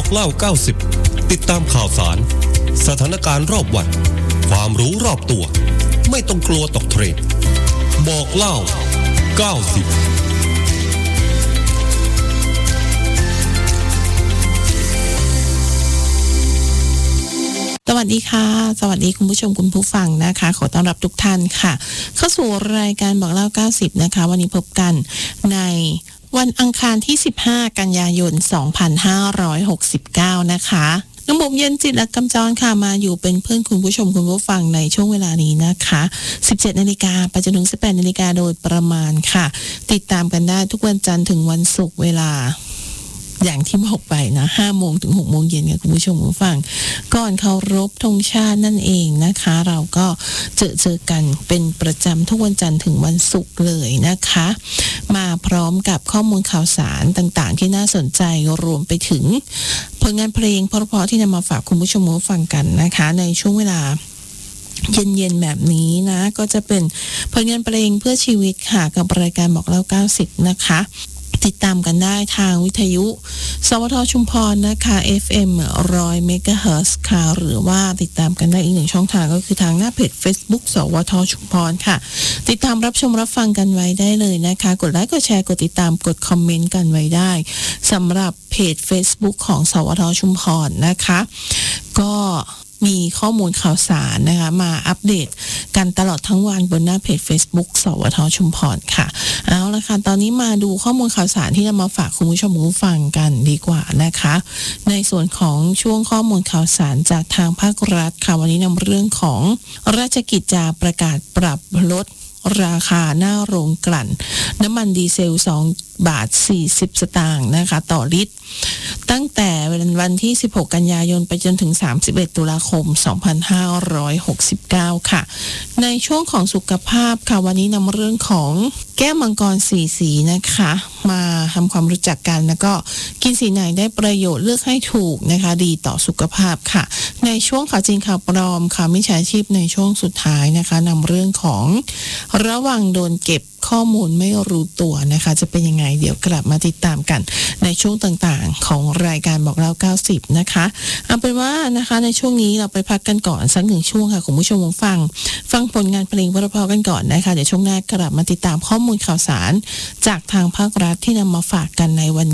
เล่า90ติดตามข่าวสารสถานการณ์รอบวันความรู้รอบตัวไม่ต้องกลัวตกเทรนด์บอกเล่า90 สวัสดีค่ะสวัสดีคุณผู้ชมคุณผู้ฟังนะคะขอต้อนรับทุกท่านค่ะเข้าสู่รายการบอกเล่า90นะคะวันนี้พบกันในวันอังคารที่15กันยายน2569นะคะน้องบุ๋มเย็นจิตและกำจรค่ะมาอยู่เป็นเพื่อนคุณผู้ชมคุณผู้ฟังในช่วงเวลานี้นะคะ 17 นาฬิกาไปจนถึง 18 นาฬิกาโดยประมาณค่ะติดตามกันได้ทุกวันจันทร์ถึงวันศุกร์เวลาอย่างที่บอกไปนะ 5 โมงถึง 6 โมงเย็นค่ะคุณผู้ชมคุณผู้ฟังก่อนเคารพธงชาตินั่นเองนะคะเราก็เจอกันเป็นประจำทุกวันจันทร์ถึงวันศุกร์เลยนะคะมาพร้อมกับข้อมูลข่าวสารต่างๆที่น่าสนใจรวมไปถึงผลงานเพลงเพราะๆที่นำมาฝากคุณผู้ชมคุณผู้ฟังกันนะคะในช่วงเวลาเย็นๆแบบนี้นะก็จะเป็นผลงานเพลงเพื่อชีวิตค่ะกับรายการบอกเล่า90นะคะติดตามกันได้ทางวิทยุสวทชุมพรนะคะ FM 100 เมกะเฮิรตซ์ค่ะหรือว่าติดตามกันได้อีกหนึ่งช่องทางก็คือทางหน้าเพจ Facebook สวทชุมพรค่ะติดตามรับชมรับฟังกันไว้ได้เลยนะคะกดไลค์กดแชร์กดติดตามกดคอมเมนต์กันไว้ได้สำหรับเพจ Facebook ของสวทชุมพรนะคะก็มีข้อมูลข่าวสารนะคะมาอัปเดตกันตลอดทั้งวันบนหน้าเพจ Facebook สวทชุมพรค่ะเอาละค่ะตอนนี้มาดูข้อมูลข่าวสารที่นำมาฝากคุณผู้ชมผู้ฟังกันดีกว่านะคะในส่วนของช่วงข้อมูลข่าวสารจากทางภาครัฐค่ะวันนี้นำเรื่องของราชกิจจาประกาศปรับลดราคาหน้าโรงกลั่นน้ำมันดีเซล2.40 บาทนะคะต่อลิตรตั้งแต่วันที่16กันยายนไปจนถึง31ตุลาคม2569ค่ะในช่วงของสุขภาพค่ะวันนี้นำเรื่องของแก้วมังกร4สีนะคะมาทำความรู้จักกันแล้วก็กินสีไหนได้ประโยชน์เลือกให้ถูกนะคะดีต่อสุขภาพค่ะในช่วงข่าวจริงข่าวปลอมค่ะมิจฉาชีพในช่วงสุดท้ายนะคะนำเรื่องของระวังโดนเก็บข้อมูลไม่รู้ตัวนะคะจะเป็นยังไงเดี๋ยวกลับมาติดตามกันในช่วงต่างๆของรายการบอกเล่า90นะคะเอาเป็นว่านะคะในช่วงนี้เราไปพักกันก่อนสักหนึ่งช่วงค่ะคุณผู้ชมฟังผลงานเพลงเพราะๆกันก่อนนะคะเดี๋ยวช่วงหน้ากลับมาติดตามข้อมูลข่าวสารจากทางภาครัฐที่นำมาฝากกันในวัน